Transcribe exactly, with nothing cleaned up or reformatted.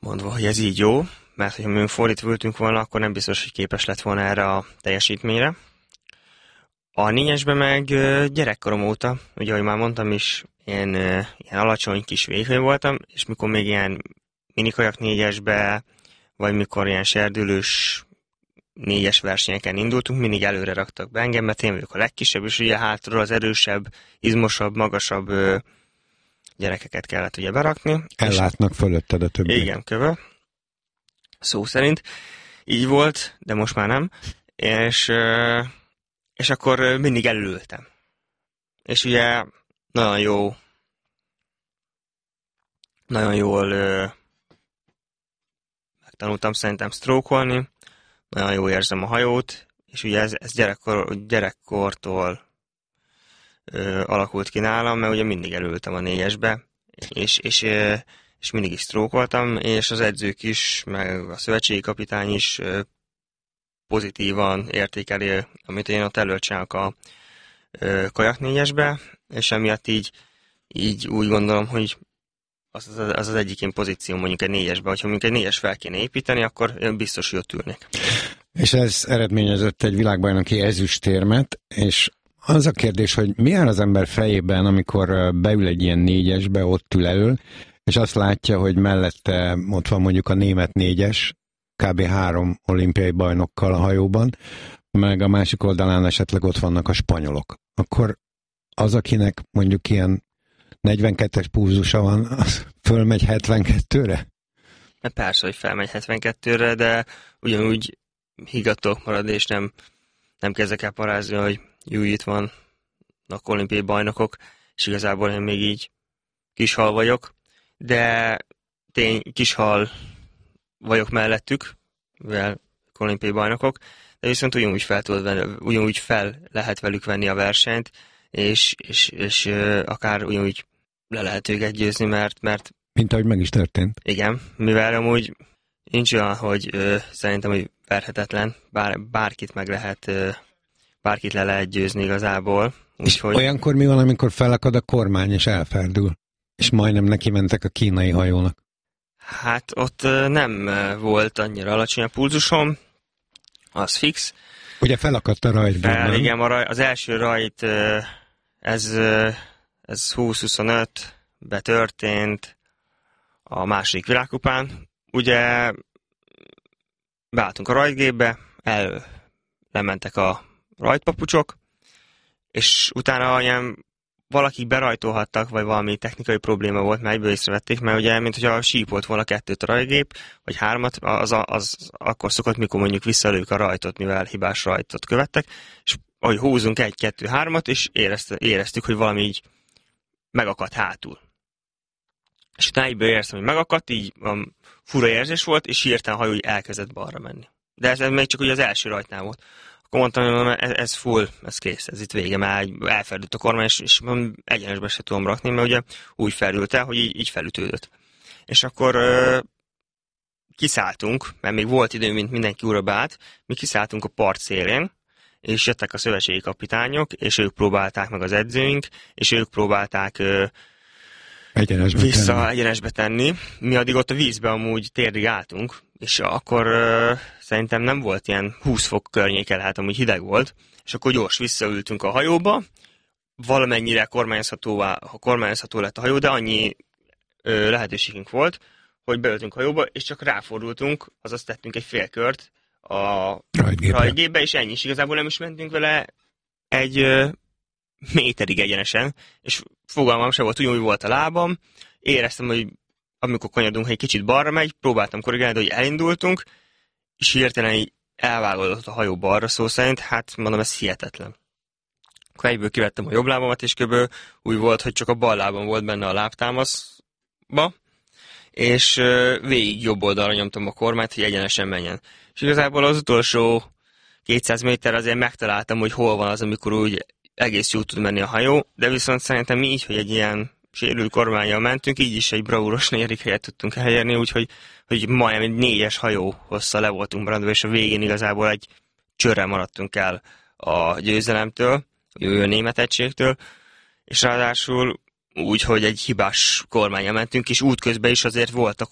mondva, hogy ez így jó, mert hogyha mi fordítva ültünk volna, akkor nem biztos, hogy képes lett volna erre a teljesítményre. A négyesben meg gyerekkorom óta, ugye, ahogy már mondtam is, én ilyen alacsony kis vékony voltam, és mikor még ilyen minikajak négyesbe, vagy mikor ilyen serdülős négyes versenyeken indultunk, mindig előre raktak be engem, mert én vagyok a legkisebb, és ugye hátról az erősebb, izmosabb, magasabb ö, gyerekeket kellett ugye berakni. Ellátnak fölötted a többi. Igen, köve. Szó szerint. Így volt, de most már nem. És, ö, és akkor mindig elültem. És ugye nagyon jó, nagyon jól ö, megtanultam szerintem sztrókolni, nagyon jól érzem a hajót, és ugye ez, ez gyerekkor, gyerekkortól ö, alakult ki nálam, mert ugye mindig elültem a négyesbe, és, és, ö, és mindig is sztrókoltam, és az edzők is, meg a szövetségi kapitány is ö, pozitívan értékeli, amit én ott előtt csinálok a ö, kajak négyesbe, és emiatt így, így úgy gondolom, hogy az az, az az egyik én pozíció mondjuk egy négyesbe, hogyha mondjuk egy négyes fel kéne építeni, akkor én biztos, hogy ott ülnék. És ez eredményezett egy világbajnoki ezüstérmet, és az a kérdés, hogy mi áll az ember fejében, amikor beül egy ilyen négyesbe, ott ül elől, és azt látja, hogy mellette ott van mondjuk a német négyes, kb. Három olimpiai bajnokkal a hajóban, meg a másik oldalán esetleg ott vannak a spanyolok. Akkor az, akinek mondjuk ilyen negyvenkettes pulzusa van, az fölmegy hetvenkettőre? Persze, hogy felmegy hetvenkettőre, de ugyanúgy higgadtok marad, és nem, nem kezdek el parázni, hogy jó, itt van a olimpiai bajnokok, és igazából én még így kishal vagyok, de tény, kishal vagyok mellettük, mivel olimpiai bajnokok, de viszont ugyanúgy fel, tudod venni, ugyanúgy fel lehet velük venni a versenyt, és, és, és akár ugyanúgy le lehet őket győzni, mert, mert... Mint ahogy meg is történt. Igen, mivel amúgy nincs olyan, hogy ö, szerintem, hogy verhetetlen, bár, bárkit meg lehet, ö, bárkit le lehet győzni igazából. Úgyhogy... Olyankor mi van, amikor felakad a kormány és elferdül? És majdnem neki mentek a kínai hajónak. Hát ott ö, nem volt annyira alacsony a pulzusom, az fix. Ugye felakadt a rajtban, Fel, igen, a raj, az első rajt, ö, ez... Ö, Ez húsz-huszonöt betörtént a második világkupán. Ugye beálltunk a rajtgépbe, el lementek a rajtpapucsok, és utána ilyen valakik berajtolhattak, vagy valami technikai probléma volt, mert egyből észrevették, mert ugye, mint hogyha sípolt volna kettőt a rajtgép, vagy hármat, az, az, az akkor szokott, mikor mondjuk visszalők a rajtot, mivel hibás rajtot követtek, és ahogy húzunk egy, kettő, hármat, és éreztük, hogy valami így megakadt hátul. És utána egyből éreztem, hogy megakadt, így um, fura érzés volt, és hirtelen a hajó elkezdett balra menni. De ez, ez még csak ugye az első rajtnál volt. Akkor mondtam, hogy ez, ez full, ez kész, ez itt vége, már elferdült a kormány, és, és egyenesbe se tudom rakni, mert ugye úgy ferdült el, hogy így, így felütődött. És akkor ö, kiszálltunk, mert még volt idő, mint mindenki újra beállt, mi kiszálltunk a part szélén, és jöttek a szövetségi kapitányok, és ők próbálták meg az edzőink, és ők próbálták ö, egyenesbe vissza tenni. egyenesbe tenni. Mi addig ott a vízbe amúgy térdig álltunk, és akkor ö, szerintem nem volt ilyen húsz fok környéken, hát amúgy hideg volt, és akkor gyors visszaültünk a hajóba, valamennyire kormányozhatóvá, kormányozható lett a hajó, de annyi ö, lehetőségünk volt, hogy beültünk a hajóba, és csak ráfordultunk, azaz tettünk egy félkört a rajtgépbe, és ennyi is. Igazából nem is mentünk vele egy ö, méterig egyenesen, és fogalmam sem volt, ugyanúgy volt a lábam, éreztem, hogy amikor kanyarunk, egy kicsit balra megy, próbáltam korrigálni, de hogy elindultunk, és hirtelen így elvágódott a hajó balra, szó szerint, hát mondom, ez hihetetlen. Akkor egyből kivettem a jobb lábamat, és kb. Úgy volt, hogy csak a bal lábam volt benne a lábtámaszba, és ö, végig jobb oldalra nyomtam a kormányt, hogy egyenesen menjen. És igazából az utolsó kétszáz méter azért megtaláltam, hogy hol van az, amikor úgy egész jól tud menni a hajó, de viszont szerintem mi így, hogy egy ilyen sérült kormánnyal mentünk, így is egy bravúros negyedik helyet tudtunk elérni, úgyhogy hogy majdnem egy négyes hajó hosszal le voltunk maradva, és a végén igazából egy csörre maradtunk el a győzelemtől, a német egységtől, és ráadásul úgy, hogy egy hibás kormánnyal mentünk, és útközben is azért voltak